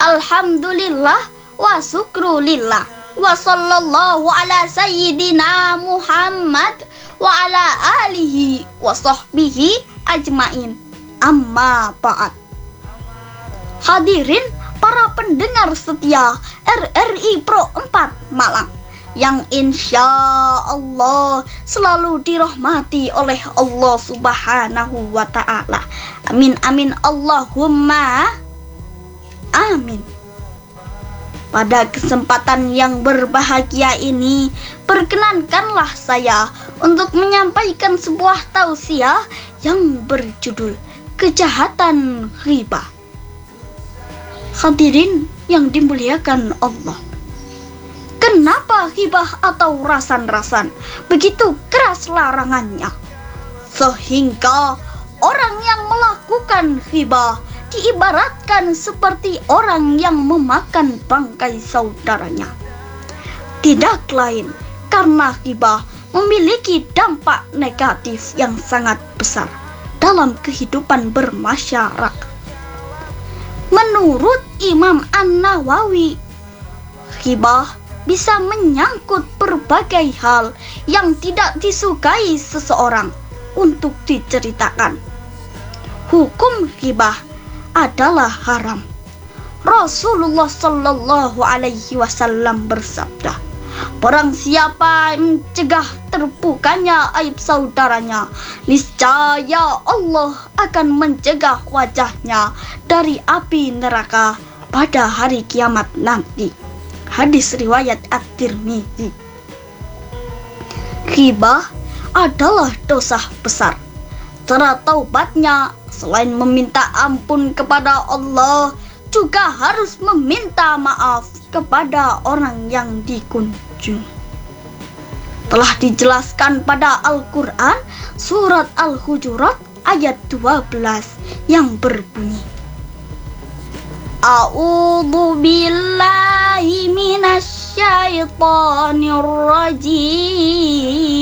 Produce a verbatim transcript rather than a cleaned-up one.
Alhamdulillah wa syukrulillah wa sallallahu ala sayyidina Muhammad wa ala alihi wa sahbihi ajmain. Amma ba'd. Hadirin para pendengar setia R R I Pro empat Malang yang insya Allah selalu dirahmati oleh Allah Subhanahu wa Ta'ala. Amin amin Allahumma amin. Pada kesempatan yang berbahagia ini, perkenankanlah saya untuk menyampaikan sebuah tausiah yang berjudul Kejahatan Ghibah. Hadirin yang dimuliakan Allah, kenapa ghibah atau rasan-rasan begitu keras larangannya, sehingga orang yang melakukan ghibah diibaratkan seperti orang yang memakan bangkai saudaranya? Tidak lain karena ghibah memiliki dampak negatif yang sangat besar dalam kehidupan bermasyarakat. Menurut Imam An-Nawawi, ghibah bisa menyangkut berbagai hal yang tidak disukai seseorang untuk diceritakan. Hukum ghibah adalah haram. Rasulullah Sallallahu Alaihi Wasallam bersabda, barang siapa mencegah terbukanya aib saudaranya, niscaya Allah akan mencegah wajahnya dari api neraka pada hari kiamat nanti. Hadis riwayat At-Tirmidzi. Ghibah adalah dosa besar. Cara taubatnya selain meminta ampun kepada Allah, juga harus meminta maaf kepada orang yang dikunjungi. Telah dijelaskan pada Al-Quran surat Al-Hujurat ayat dua belas yang berbunyi, A'udzu billahi minasyaitonir rajim.